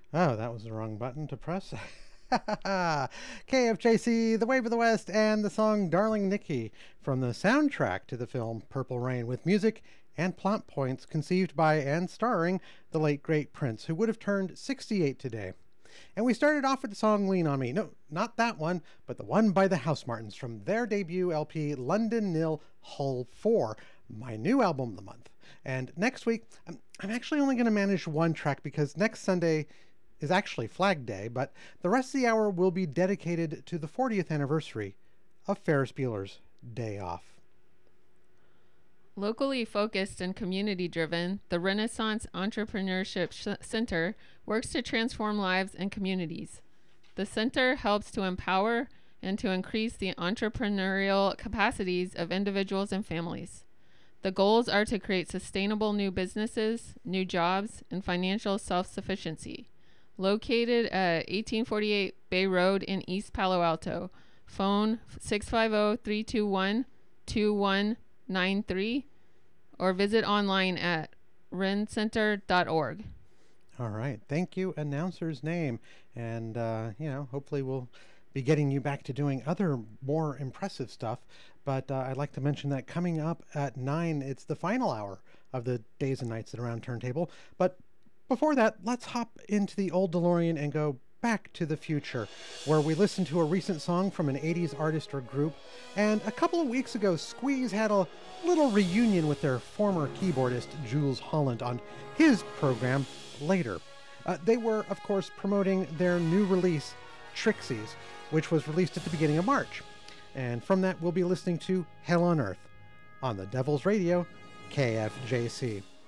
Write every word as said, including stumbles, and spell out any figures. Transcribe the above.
Oh, that was the wrong button to press. K F J C, The Wave of the West, and the song Darling Nikki from the soundtrack to the film Purple Rain, with music and plot points conceived by and starring the late great Prince, who would have turned sixty-eight today. And we started off with the song Lean On Me. No, not that one, but the one by the House Martins from their debut L P London Nil Hull four, my new album of the month. And next week, I'm, I'm actually only going to manage one track because next Sunday is actually Flag Day, but the rest of the hour will be dedicated to the fortieth anniversary of Ferris Bueller's Day Off. Locally focused and community driven, the Renaissance Entrepreneurship Sh- Center works to transform lives and communities. The center helps to empower and to increase the entrepreneurial capacities of individuals and families. The goals are to create sustainable new businesses, new jobs, and financial self-sufficiency. Located at eighteen forty-eight Bay Road in East Palo Alto. Phone six five zero, three two one, two one nine three or visit online at ren center dot org. All right. Thank you, announcer's name. And, uh, you know, hopefully we'll be getting you back to doing other more impressive stuff. But uh, I'd like to mention that coming up at nine, it's the final hour of the Days and Nights at Around Turntable. But before that, let's hop into the old DeLorean and go back to the future, where we listened to a recent song from an eighties artist or group. And a couple of weeks ago, Squeeze had a little reunion with their former keyboardist, Jules Holland, on his program Later. Uh, they were, of course, promoting their new release, Trixies, which was released at the beginning of March. And from that, we'll be listening to Hell on Earth on the Devil's Radio, K F J C.